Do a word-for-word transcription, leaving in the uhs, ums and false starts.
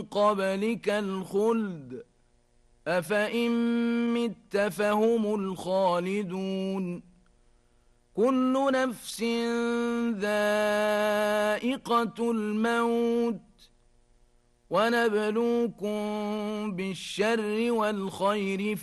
قبلك الخلد أفإن مت فهم الخالدون كل نفس ذائقة الموت ونبلوكم بالشر والخير